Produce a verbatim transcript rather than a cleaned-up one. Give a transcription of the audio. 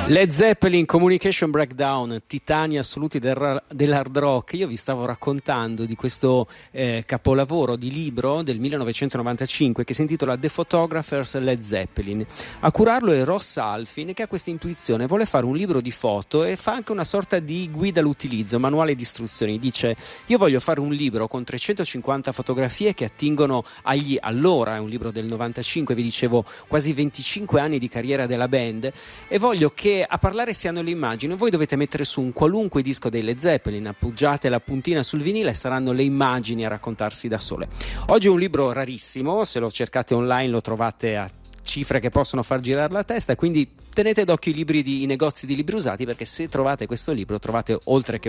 Led Zeppelin, Communication Breakdown, titani assoluti del, dell'hard rock. Io vi stavo raccontando di questo eh, capolavoro di libro del millenovecentonovantacinque che si intitola The Photographers Led Zeppelin. A curarlo è Ross Alfin, che ha questa intuizione, vuole fare un libro di foto e fa anche una sorta di guida all'utilizzo, manuale di istruzioni. Dice: io voglio fare un libro con trecentocinquanta fotografie che attingono agli, allora è un libro del novantacinque, vi dicevo, quasi venticinque anni di carriera della band, e voglio che a parlare siano le immagini. Voi dovete mettere su un qualunque disco dei Led Zeppelin, appoggiate la puntina sul vinile e saranno le immagini a raccontarsi da sole. Oggi è un libro rarissimo, se lo cercate online lo trovate a cifre che possono far girare la testa, quindi tenete d'occhio i libri di, i negozi di libri usati, perché se trovate questo libro trovate oltre che